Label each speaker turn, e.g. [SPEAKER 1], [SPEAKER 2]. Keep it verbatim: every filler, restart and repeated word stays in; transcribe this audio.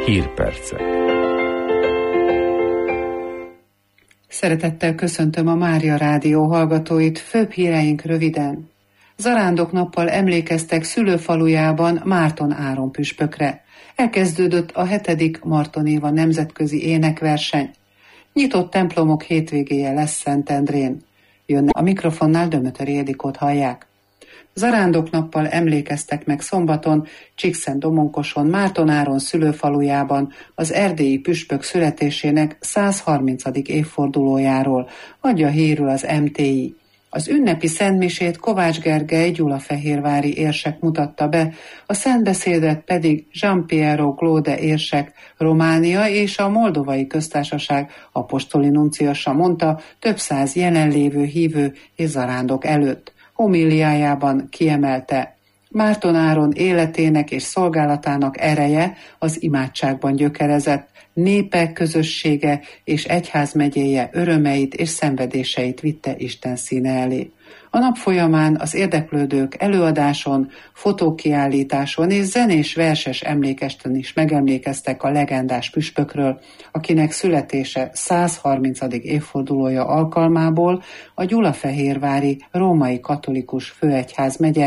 [SPEAKER 1] Hírpercek.
[SPEAKER 2] Szeretettel köszöntöm a Mária Rádió hallgatóit, főbb híreink röviden. Zarándoknappal emlékeztek szülőfalujában Márton Áron püspökre. Elkezdődött a hetedik Marton Éva nemzetközi énekverseny. Nyitott templomok hétvégéje lesz Szentendrén. Jönne a mikrofonnál Dömötöri Edikót hallják. Zarándoknappal emlékeztek meg szombaton Csíkszentdommonkoson Márton Áron szülőfalujában az erdélyi püspök születésének százharmincadik évfordulójáról, adja hírül az em té i. Az ünnepi szentmisét Kovács Gergely gyulafehérvári érsek mutatta be, a szentbeszédet pedig Gian-Piero Glóde érsek Románia és a Moldovai Köztársaság apostoli nunciusa mondta több száz jelenlévő hívő és zarándok előtt. Homíliájában kiemelte: Márton Áron életének és szolgálatának ereje az imádságban gyökerezett, népe, közössége és egyházmegyéje örömeit és szenvedéseit vitte Isten színe elé. A nap folyamán az érdeklődők előadáson, fotókiállításon és zenés verses emlékesten is megemlékeztek a legendás püspökről, akinek születése százharmincadik évfordulója alkalmából a gyulafehérvári római katolikus főegyházmegye